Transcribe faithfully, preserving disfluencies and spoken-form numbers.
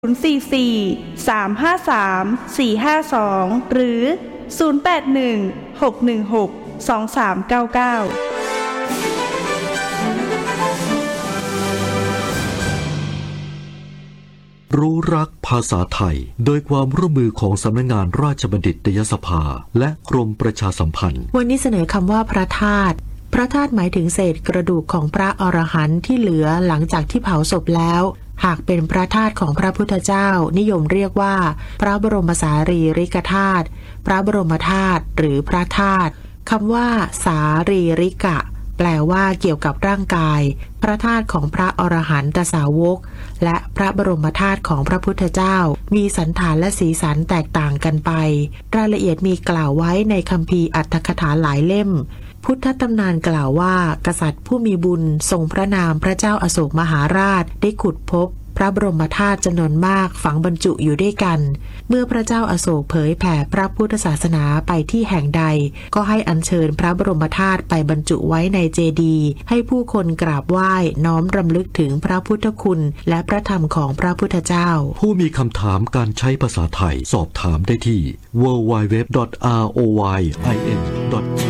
ศูนย์ สี่ สี่ สาม ห้า สาม สี่ ห้า สอง หรือศูนย์ แปด หนึ่ง หก หนึ่ง หก สอง สาม เก้า เก้ารู้รักภาษาไทยโดยความร่วมมือของสำนักงานราชบัณฑิตยสภาและกรมประชาสัมพันธ์วันนี้เสนอคำว่าพระธาตุพระธาตุหมายถึงเศษกระดูกของพระอรหันต์ที่เหลือหลังจากที่เผาศพแล้วหากเป็นพระธาตุของพระพุทธเจ้านิยมเรียกว่าพระบรมสารีริกธาตุพระบรมธาตุหรือพระธาตุคำว่าสารีริกะแปลว่าเกี่ยวกับร่างกายพระธาตุของพระอรหันตสาวกและพระบรมธาตุของพระพุทธเจ้ามีสันฐานและสีสันแตกต่างกันไปรายละเอียดมีกล่าวไว้ในคัมภีร์อรรถกถาหลายเล่มพุทธตำนานกล่าวว่ากษัตริย์ผู้มีบุญทรงพระนามพระเจ้าอโศกมหาราชได้ขุดพบพระบรมธาตุจำนวนมากฝังบรรจุอยู่ด้วยกันเมื่อพระเจ้าอโศกเผยแผ่พระพุทธศาสนาไปที่แห่งใดก็ให้อัญเชิญพระบรมธาตุไปบรรจุไว้ในเจดีย์ให้ผู้คนกราบไหว้น้อมรำลึกถึงพระพุทธคุณและพระธรรมของพระพุทธเจ้าผู้มีคำถามการใช้ภาษาไทยสอบถามได้ที่ ดับเบิลยู ดับเบิลยู ดับเบิลยู ดอท อาร์ โอ วาย ไอ เอ็น ดอท